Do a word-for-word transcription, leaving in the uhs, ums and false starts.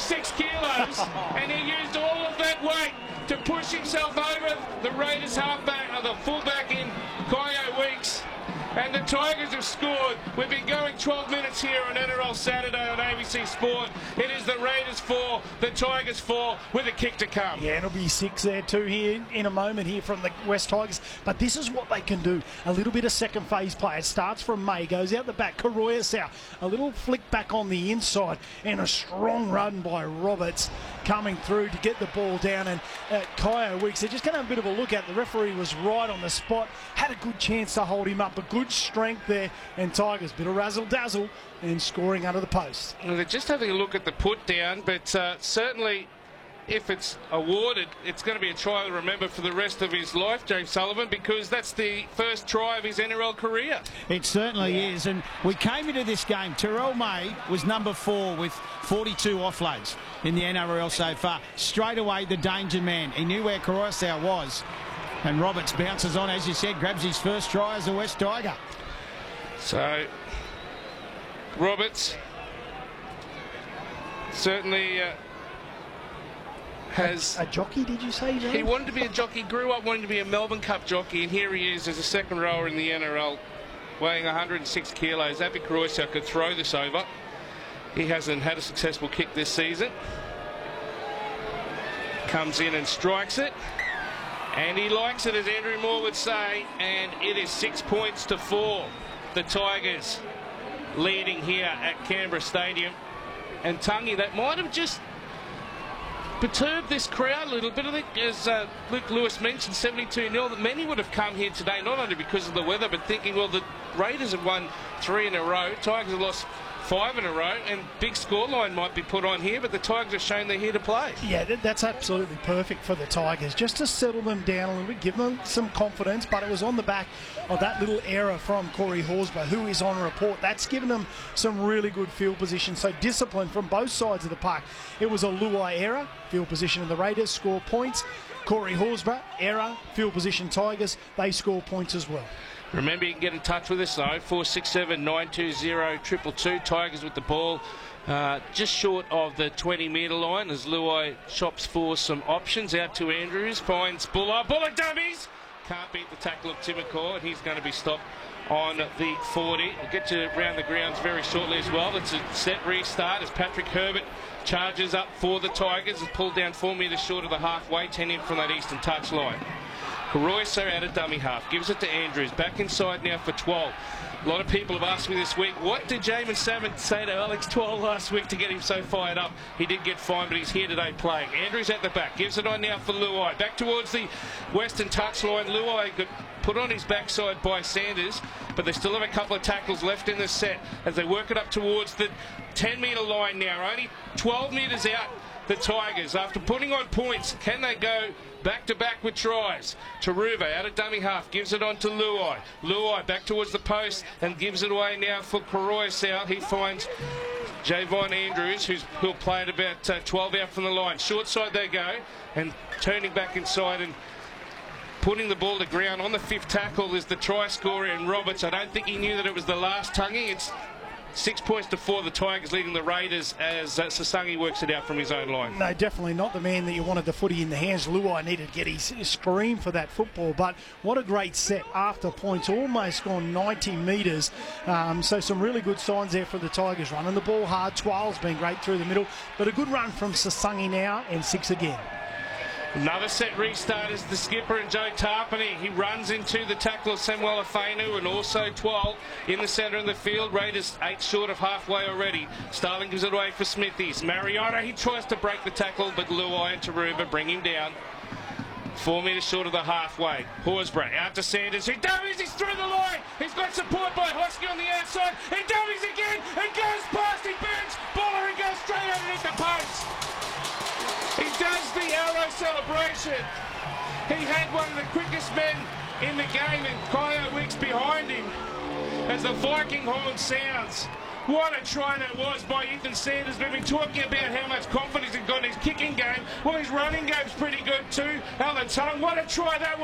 six kilos, and he used all of that weight to push himself over the Raiders halfback, or the fullback in Kyo Weeks. And the Tigers have scored. We've been going twelve minutes here on N R L Saturday on A B C Sport. It is the Raiders four, the Tigers four, with a kick to come. Yeah, and it'll be six there too here in a moment here from the West Tigers. But this is what they can do. A little bit of second phase play. It starts from May, goes out the back. Karoyas out. A little flick back on the inside, and a strong run by Roberts coming through to get the ball down. And uh, Kyo Weeks, they're just going to have a bit of a look at. The referee was right on the spot. Had a good chance to hold him up. A good strength there, and Tigers bit of razzle dazzle and scoring under the post. Well, they're just having a look at the put down, but uh, certainly if it's awarded, it's going to be a try to remember for the rest of his life, James Sullivan, because that's the first try of his N R L career. It certainly yeah. is, and we came into this game. Terrell May was number four with forty-two offloads in the N R L so far. Straight away, the danger man. He knew where Koroisau was. And Roberts bounces on, as you said, grabs his first try as a West Tiger. So, Roberts certainly uh, has... A, a jockey, did you say, John? He wanted to be a jockey, grew up wanting to be a Melbourne Cup jockey, and here he is as a second rower in the N R L, weighing one hundred six kilos. Avi Koroisau could throw this over. He hasn't had a successful kick this season. Comes in and strikes it. And he likes it, as Andrew Moore would say, and it is six points to four. The Tigers leading here at Canberra Stadium. And Tungy, that might have just perturbed this crowd a little bit. I think, as uh, Luke Lewis mentioned, seventy-two nil, that many would have come here today, not only because of the weather, but thinking, well, the Raiders have won three in a row. Tigers have lost five in a row, and big scoreline might be put on here, but the Tigers have shown they're here to play. Yeah, that, that's absolutely perfect for the Tigers, just to settle them down a little bit, give them some confidence. But it was on the back of that little error from Corey Horsburgh, who is on report. That's given them some really good field position, so discipline from both sides of the park. It was a Luai error, field position of the Raiders, score points. Corey Horsburgh, error, field position Tigers, they score points as well. Remember, you can get in touch with us, though, four six seven, nine two zero, two two two. Tigers with the ball uh, just short of the twenty metre line as Luai shops for some options. Out to Andrews, finds Buller. Buller dummies! Can't beat the tackle of Tim McCaw, and he's going to be stopped on the forty. We'll get you around the grounds very shortly as well. It's a set restart as Patrick Herbert charges up for the Tigers and pulled down four metres short of the halfway, ten in from that eastern touch line. Koroisau out of dummy half, gives it to Andrews, back inside now for twelve. A lot of people have asked me this week, what did Jamin Salmon say to Alex Twelve last week to get him so fired up? He did get fined, but he's here today playing. Andrews at the back, gives it on now for Luai. Back towards the western touchline. Luai got put on his backside by Sanders, but they still have a couple of tackles left in the set as they work it up towards the ten metre line now. Only twelve metres out, the Tigers. After putting on points, can they go back-to-back with tries? Taruva out of dummy half, gives it on to Luai. Luai back towards the post and gives it away now for Koroisau. He finds Javon Andrews, who's, who'll play at about uh, twelve out from the line. Short side they go, and turning back inside and putting the ball to ground on the fifth tackle is the try scorer in Roberts. I don't think he knew that it was the last Tungy. It's six points to four, the Tigers leading the Raiders as uh, Sasangi works it out from his own line. No, definitely not the man that you wanted the footy in the hands. Luai needed to get his, his scream for that football, but what a great set after points, almost gone ninety metres. Um, so some really good signs there for the Tigers, running the ball hard. Twirl's been great through the middle, but a good run from Sasangi now, and six again. Another set restart is the skipper and Joe Tarpany. He runs into the tackle of Samuel Afenu and also twelve in the centre of the field. Raiders eight short of halfway already. Starling gives it away for Smithies. Mariota, he tries to break the tackle, but Luai and Taruva bring him down. Four metres short of the halfway. Horsburgh out to Sanders. He dummies, he's through the line. He's got support by Hosky on the outside. He dummies again and goes past. He bends. Buller and goes straight underneath the post. He does the arrow celebration. He had one of the quickest men in the game, and Kyo Weeks behind him as the Viking horn sounds. What a try that was by Ethan Sanders. We've been talking about how much confidence he's got in his kicking game. Well, his running game's pretty good too. Alan Tongue, what a try that was.